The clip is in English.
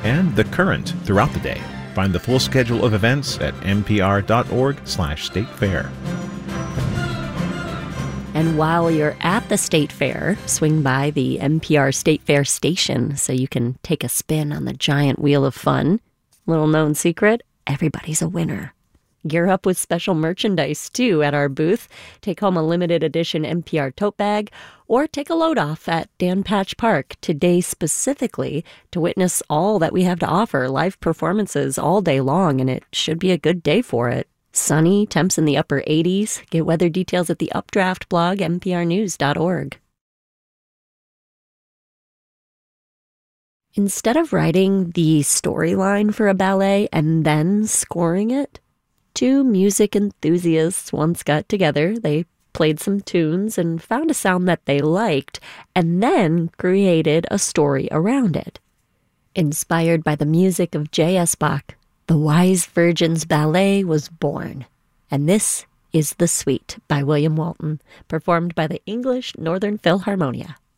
and The Current throughout the day. Find the full schedule of events at npr.org/State Fair. And while you're at the State Fair, swing by the NPR State Fair station so you can take a spin on the giant wheel of fun. Little known secret, everybody's a winner. Gear up with special merchandise, too, at our booth. Take home a limited edition NPR tote bag or take a load off at Dan Patch Park today specifically to witness all that we have to offer, live performances all day long, and it should be a good day for it. Sunny, temps in the upper 80s. Get weather details at the Updraft blog, nprnews.org. Instead of writing the storyline for a ballet and then scoring it, two music enthusiasts once got together. They played some tunes and found a sound that they liked, and then created a story around it. Inspired by the music of J.S. Bach, the Wise Virgin's Ballet was born. And this is The Suite by William Walton, performed by the English Northern Philharmonia.